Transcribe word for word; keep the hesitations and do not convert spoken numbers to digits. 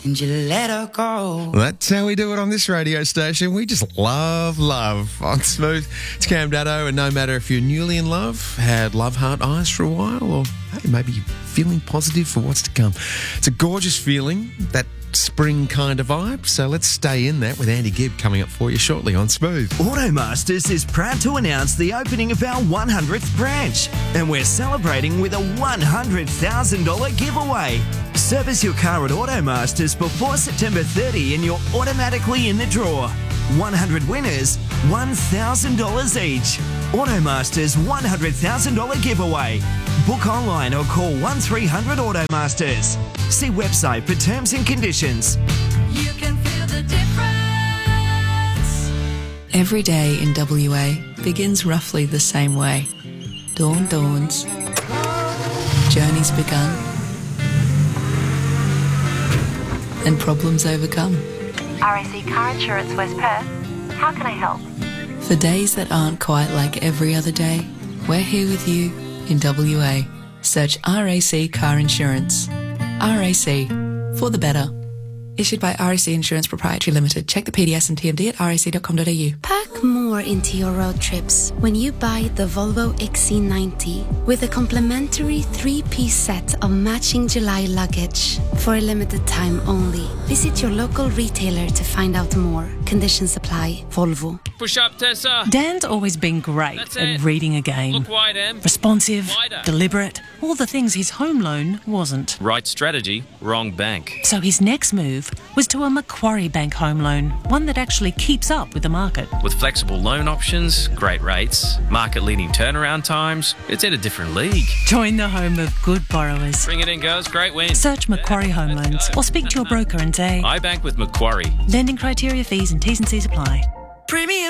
and you let her go. Well, that's how we do it on this radio station. We just love love on Smooth. It's Cam Daddo, and no matter if you're newly in love, had love heart eyes for a while, or hey, maybe you're feeling positive for what's to come. It's a gorgeous feeling, that spring kind of vibe, so let's stay in that with Andy Gibb coming up for you shortly on Smooth. Automasters is proud to announce the opening of our one hundredth branch, and we're celebrating with a one hundred thousand dollars giveaway. Service your car at Automasters before September thirtieth and you're automatically in the draw. one hundred winners, one thousand dollars each. Automasters one hundred thousand dollars giveaway. Book online or call one three hundred Automasters. See website for terms and conditions. You can feel the difference. Every day in W A begins roughly the same way. Dawn dawns. Journey's begun. And problems overcome. R A C Car Insurance West Perth. How can I help? For days that aren't quite like every other day, we're here with you in W A. Search R A C Car Insurance. R A C, for the better. Issued by R A C Insurance Proprietary Limited. Check the P D S and T M D at r a c dot com dot a u. Pack more into your road trips when you buy the Volvo X C ninety with a complimentary three-piece set of matching July luggage for a limited time only. Visit your local retailer to find out more. Conditions apply. Volvo. Push up, Tessa. Dan's always been great That's at it. reading a game. Look wide, Em. Responsive, Wider. deliberate, all the things his home loan wasn't. Right strategy, wrong bank. So his next move was to a Macquarie Bank home loan, one that actually keeps up with the market. With flexible loan options, great rates, market-leading turnaround times, it's in a different league. Join the home of good borrowers. Bring it in, girls. Great win. Search Macquarie Home Loans or speak to your broker and say, I bank with Macquarie. lending criteria, fees and T's and C's apply. Premium